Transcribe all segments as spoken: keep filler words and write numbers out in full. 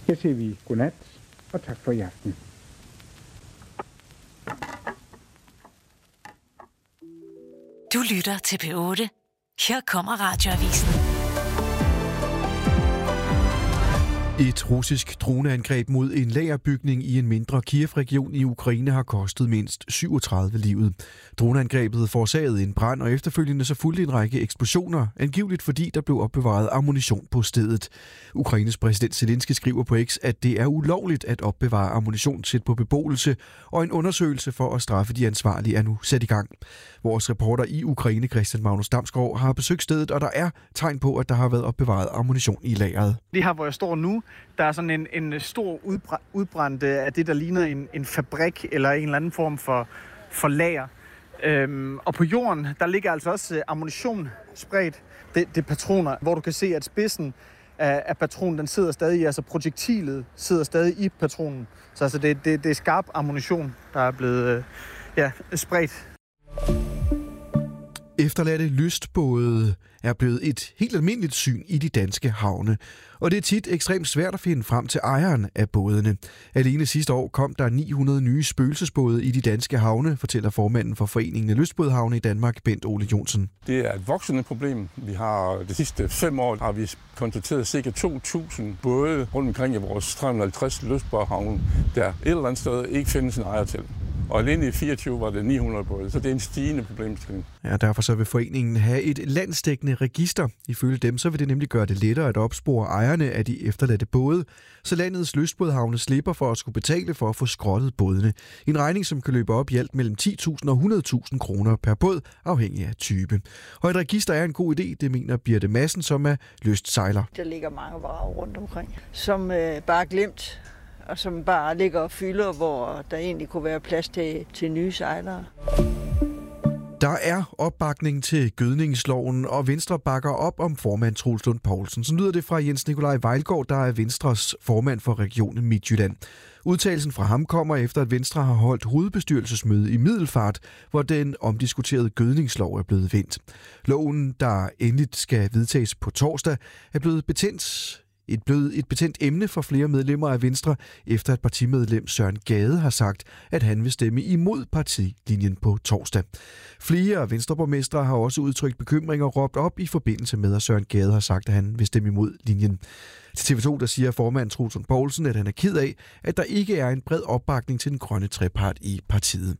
Her siger vi godnat, og tak for i aften. Du lytter til P otte. Her kommer Radioavisen. Et russisk droneangreb mod en lagerbygning i en mindre Kiev-region i Ukraine har kostet mindst syvogtredive livet. Droneangrebet forårsagede en brand, og efterfølgende så fulgte en række eksplosioner, angiveligt fordi der blev opbevaret ammunition på stedet. Ukraines præsident Zelensky skriver på X, at det er ulovligt at opbevare ammunition tæt på beboelse, og en undersøgelse for at straffe de ansvarlige er nu sat i gang. Vores reporter i Ukraine, Christian Magnus Damsgaard, har besøgt stedet, og der er tegn på, at der har været opbevaret ammunition i lageret. Det her, hvor jeg står nu, der er sådan en, en stor udbrændt af det, der ligner en, en fabrik eller en eller anden form for, for lager. Øhm, og på jorden, der ligger altså også ammunition spredt. Det, det er patroner, hvor du kan se, at spidsen af, af patronen, den sidder stadig, altså projektilet sidder stadig i patronen. Så altså, det, det, det er skarp ammunition, der er blevet øh, ja, spredt. Efterladte lystbåde er blevet et helt almindeligt syn i de danske havne, og det er tit ekstremt svært at finde frem til ejeren af bådene. Alene sidste år kom der ni hundrede nye spøgelsesbåde i de danske havne, fortæller formanden for Foreningen af Lystbådehavne i Danmark, Bent Ole Jonsson. Det er et voksende problem. Vi har de sidste fem år har vi konstateret ca. to tusind både rundt omkring i vores tre hundrede og halvtreds lystbådehavne, der et eller andet sted ikke findes en ejer til. Og alene i fireogtyve var det ni hundrede både, så det er en stigende problemstilling. Ja, derfor så vil foreningen have et landsdækkende register. Ifølge dem så vil det nemlig gøre det lettere at opspore ejerne af de efterladte både, så landets lystbådehavne slipper for at skulle betale for at få skrottet bådene. En regning, som kan løbe op i alt mellem ti tusind og hundrede tusind kroner per båd, afhængig af type. Og et register er en god idé, det mener Birte Madsen, som er lystsejler. Der ligger mange varer rundt omkring, som øh, bare er glemt, og som bare ligger og fylder, hvor der egentlig kunne være plads til, til nye sejlere. Der er opbakning til gødningsloven, og Venstre bakker op om formand Troels Lund Poulsen. Så lyder det fra Jens Nikolaj Vejlgaard, der er Venstres formand for regionen Midtjylland. Udtalelsen fra ham kommer efter, at Venstre har holdt hovedbestyrelsesmøde i Middelfart, hvor den omdiskuterede gødningslov er blevet vendt. Loven, der endeligt skal vedtages på torsdag, er blevet betændt Et, blevet et betændt emne for flere medlemmer af Venstre, efter at partimedlem Søren Gade har sagt, at han vil stemme imod partilinjen på torsdag. Flere venstreborgmestre har også udtrykt bekymring og råbt op i forbindelse med, at Søren Gade har sagt, at han vil stemme imod linjen. Til T V to der siger formand Troels Lund Poulsen, at han er ked af, at der ikke er en bred opbakning til den grønne trepart i partiet.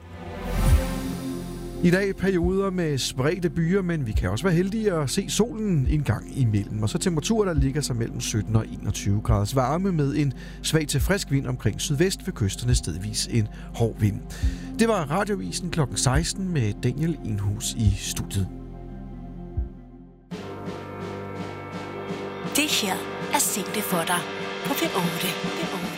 I dag perioder med spredte byer, men vi kan også være heldige at se solen en gang imellem. Og så temperaturer, der ligger sig mellem sytten og enogtyve graders varme med en svag til frisk vind omkring sydvest ved kysterne, stedvis en hård vind. Det var Radioavisen klokken seksten med Daniel Enhus i studiet. Det her er Se det for dig på P otte. P otte.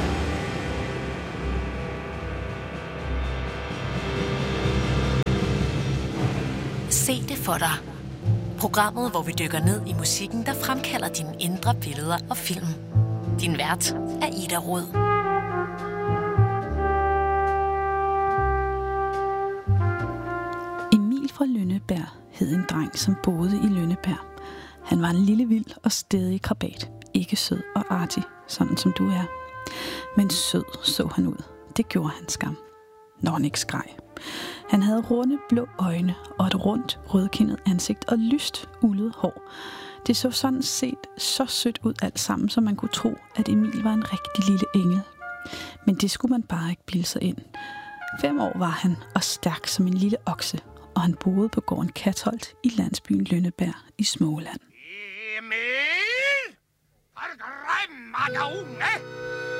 Se det for dig. Programmet, hvor vi dykker ned i musikken, der fremkalder dine indre billeder og film. Din vært er Ida Rod. Emil fra Lønneberg hed en dreng, som boede i Lønneberg. Han var en lille vild og stædig krabat. Ikke sød og artig, sådan som du er. Men sød så han ud. Det gjorde han skam, når han ikke skreg. Han havde runde blå øjne og et rundt rødkindet ansigt og lyst ullet hår. Det så sådan set så sødt ud alt sammen, så man kunne tro, at Emil var en rigtig lille engel. Men det skulle man bare ikke bilde sig ind. Fem år var han og stærk som en lille okse, og han boede på gården Katholt i landsbyen Lønneberg i Småland. Emil! Er det grimme unge?